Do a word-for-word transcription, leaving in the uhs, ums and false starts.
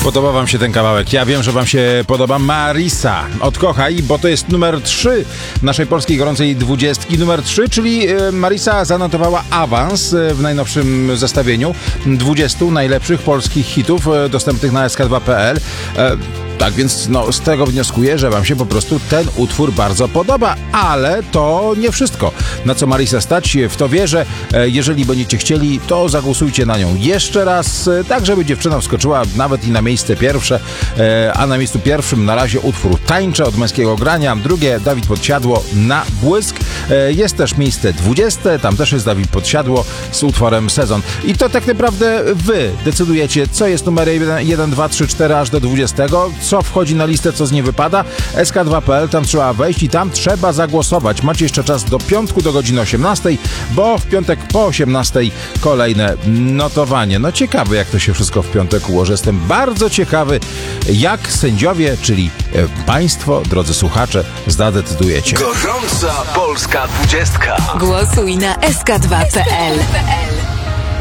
Podoba wam się ten kawałek? Ja wiem, że wam się podoba. Marisa, Odkochaj, bo to jest numer trzy naszej polskiej gorącej dwudziestki. Numer trzy, czyli Marisa zanotowała awans w najnowszym zestawieniu dwudziestu najlepszych polskich hitów dostępnych na S K dwa kropka P L. Tak więc no, z tego wnioskuję, że wam się po prostu ten utwór bardzo podoba, ale to nie wszystko. Na co Marisa stać, w to wierzę. Jeżeli będziecie chcieli, to zagłosujcie na nią jeszcze raz, tak żeby dziewczyna wskoczyła nawet i na miejsce pierwsze, a na miejscu pierwszym na razie utwór Tańczę od Męskiego Grania, drugie Dawid Podsiadło Na Błysk. Jest też miejsce dwudzieste, tam też jest Dawid Podsiadło z utworem Sezon. I to tak naprawdę wy decydujecie, co jest numer jeden, dwa, trzy, cztery aż do dwudziestego, co wchodzi na listę, co z niej wypada. S K dwa kropka P L, tam trzeba wejść i tam trzeba zagłosować. Macie jeszcze czas do piątku, do godziny osiemnastej, bo w piątek po osiemnastej kolejne notowanie. No ciekawe, jak to się wszystko w piątek ułoży. Jestem bardzo ciekawy, jak sędziowie, czyli państwo, drodzy słuchacze, zadecydujecie. Gorąca Polska dwudziestka. Głosuj na S K dwa kropka P L.